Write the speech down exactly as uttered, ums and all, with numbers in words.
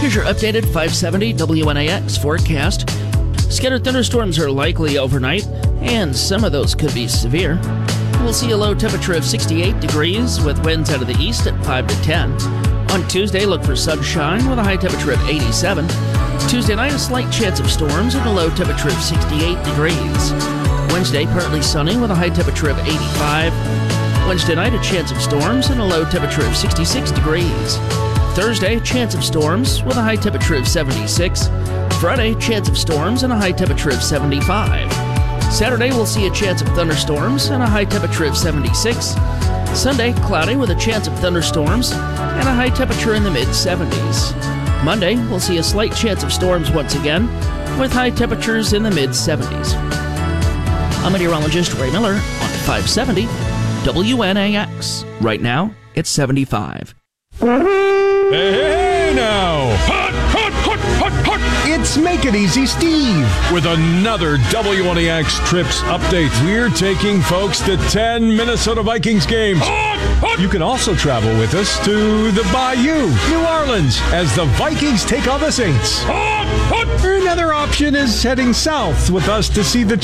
Here's your updated five seventy W N A X forecast. Scattered thunderstorms are likely overnight, and some of those could be severe. We'll see a low temperature of sixty-eight degrees with winds out of the east at five to ten. On Tuesday, look for sunshine with a high temperature of eighty-seven. Tuesday night, a slight chance of storms and a low temperature of sixty-eight degrees. Wednesday, partly sunny with a high temperature of eighty-five. Wednesday night, a chance of storms and a low temperature of sixty-six degrees. Thursday, chance of storms with a high temperature of seventy-six. Friday, chance of storms and a high temperature of seventy-five. Saturday, we'll see a chance of thunderstorms and a high temperature of seventy-six. Sunday, cloudy with a chance of thunderstorms and a high temperature in the mid-seventies. Monday, we'll see a slight chance of storms once again with high temperatures in the mid-seventies. I'm meteorologist Ray Miller on five seventy W N A X. Right now, it's seventy-five. Hey, now! Hot, hot, hot, hot, hot! It's Make It Easy Steve with another W N A X Trips update. We're taking folks to ten Minnesota Vikings games. Hot, hot! You can also travel with us to the Bayou, New Orleans, as the Vikings take on the Saints. Hot, hot! Another option is heading south with us to see the